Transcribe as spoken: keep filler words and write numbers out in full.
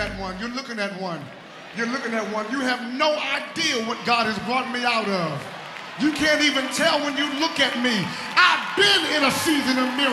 at one. You're looking at one. You're looking at one. You have no idea what God has brought me out of. You can't even tell when you look at me. I've been in a season of miracles.